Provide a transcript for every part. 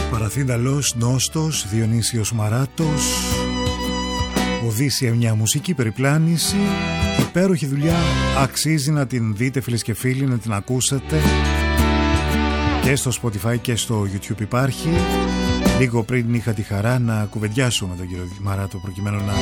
Παραθύνταλος, Νόστος, Διονύσιος Μαράτος. Οδύσσια, μια μουσική περιπλάνηση. Υπέροχη δουλειά, αξίζει να την δείτε φίλες και φίλοι, να την ακούσετε. Και στο Spotify και στο YouTube υπάρχει. Λίγο πριν είχα τη χαρά να κουβεντιάσω με τον κύριο Μαράτο προκειμένου να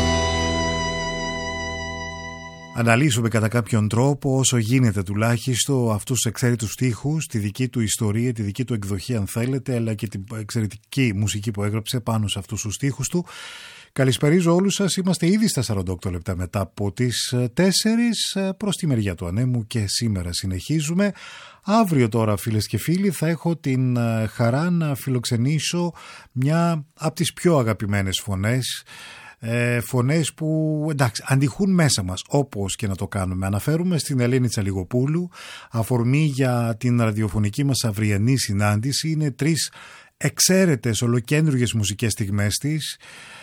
αναλύσουμε κατά κάποιον τρόπο, όσο γίνεται τουλάχιστον, αυτούς τους εξαίρετους στίχους, τη δική του ιστορία, τη δική του εκδοχή αν θέλετε, αλλά και την εξαιρετική μουσική που έγραψε πάνω σε αυτούς τους στίχους του. Καλησπερίζω όλους σας, είμαστε ήδη στα 48 λεπτά μετά από τις 4 προς τη μεριά του ανέμου και σήμερα συνεχίζουμε. Αύριο τώρα φίλες και φίλοι θα έχω την χαρά να φιλοξενήσω μια από τις πιο αγαπημένες φωνές. Φωνές που εντάξει αντιχούν μέσα μας όπως και να το κάνουμε. Αναφέρουμε στην Ελένη Τσαλιγοπούλου. Αφορμή για την ραδιοφωνική μας αυριανή συνάντηση είναι 3 εξαίρετες ολοκέντρουργες μουσικές στιγμές της.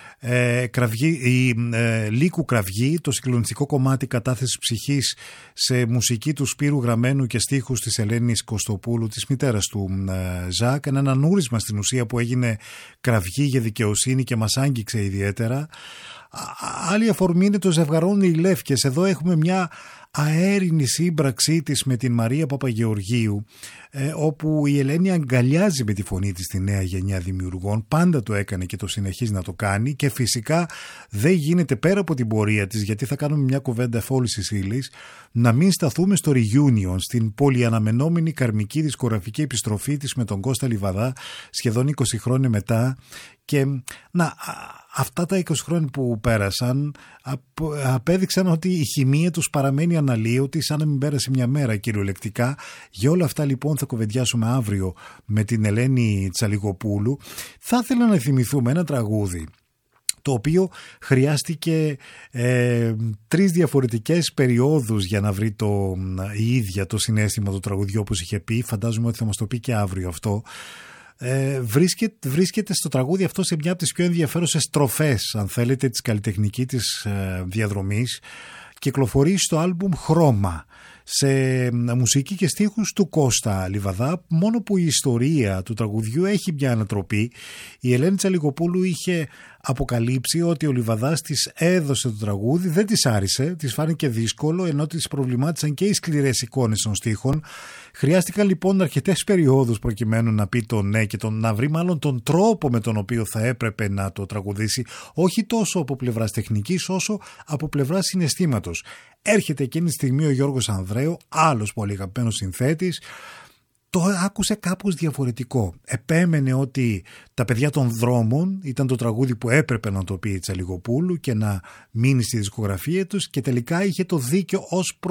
Λύκου Κραυγή, το συγκλονιστικό κομμάτι κατάθεσης ψυχής σε μουσική του Σπύρου Γραμμένου και στίχους της Ελένης Κωστοπούλου, της μητέρας του Ζακ, ένα ανούρισμα στην ουσία που έγινε κραυγή για δικαιοσύνη και μας άγγιξε ιδιαίτερα. Άλλη αφορμή είναι το Ζευγαρώνει οι Λεύκες. Εδώ έχουμε μια αέρινη σύμπραξή της με την Μαρία Παπαγεωργίου, όπου η Ελένη αγκαλιάζει με τη φωνή της τη νέα γενιά δημιουργών. Πάντα το έκανε και το συνεχίζει να το κάνει και φυσικά δεν γίνεται πέρα από την πορεία της, γιατί θα κάνουμε μια κουβέντα εφόλυσης ύλης, να μην σταθούμε στο reunion, στην πολυαναμενόμενη καρμική δισκογραφική επιστροφή της με τον Κώστα Λιβαδά σχεδόν 20 χρόνια μετά. Και να, αυτά τα 20 χρόνια που πέρασαν απέδειξαν ότι η χημεία τους παραμένει αναλύωτη, σαν να μην πέρασε μια μέρα κυριολεκτικά. Για όλα αυτά λοιπόν θα κουβεντιάσουμε αύριο με την Ελένη Τσαλιγοπούλου. Θα ήθελα να θυμηθούμε ένα τραγούδι το οποίο χρειάστηκε 3 διαφορετικές περιόδους για να βρει η ίδια το συναίσθημα του τραγουδιού, όπως είχε πει. Φαντάζομαι ότι θα μας το πει και αύριο αυτό. Βρίσκεται στο τραγούδι αυτό σε μια από τις πιο ενδιαφέρουσες στροφές, αν θέλετε, της καλλιτεχνικής της διαδρομής. Κυκλοφορεί στο άλμπουμ Χρώμα, σε μουσική και στίχους του Κώστα Λιβαδά, μόνο που η ιστορία του τραγουδιού έχει μια ανατροπή. Η Ελένη Τσαλιγοπούλου είχε αποκαλύψει ότι ο Λιβαδάς της έδωσε το τραγούδι, δεν της άρεσε, της φάνηκε δύσκολο, ενώ της προβλημάτισαν και οι σκληρές εικόνες των στίχων. Χρειάστηκαν λοιπόν αρκετές περιόδους προκειμένου να πει το ναι και να βρει μάλλον τον τρόπο με τον οποίο θα έπρεπε να το τραγουδήσει, όχι τόσο από πλευράς τεχνικής όσο από πλευράς συναισθήματος. Έρχεται εκείνη τη στιγμή ο Γιώργος Ανδρέου, άλλος πολύ αγαπημένος συνθέτης. Το άκουσε κάπως διαφορετικό. Επέμενε ότι τα παιδιά των δρόμων ήταν το τραγούδι που έπρεπε να το πει η Τσαλιγοπούλου και να μείνει στη δισκογραφία τους, και τελικά είχε το δίκιο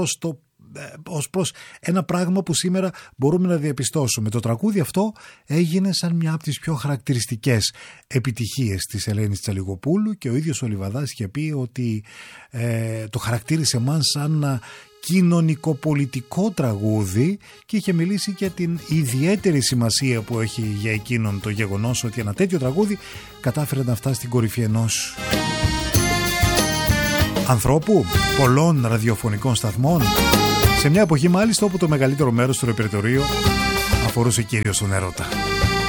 ως προς ένα πράγμα που σήμερα μπορούμε να διαπιστώσουμε. Το τραγούδι αυτό έγινε σαν μια από τις πιο χαρακτηριστικές επιτυχίες της Ελένης Τσαλιγοπούλου και ο ίδιος ο Λιβαδάς είχε πει ότι το χαρακτήρισε μαν σαν κοινωνικοπολιτικό τραγούδι και είχε μιλήσει για την ιδιαίτερη σημασία που έχει για εκείνον το γεγονός ότι ένα τέτοιο τραγούδι κατάφερε να φτάσει στην κορυφή ενός ανθρώπου πολλών ραδιοφωνικών σταθμών, σε μια εποχή μάλιστα όπου το μεγαλύτερο μέρος του ρεπερτορίου αφορούσε κυρίως τον έρωτα.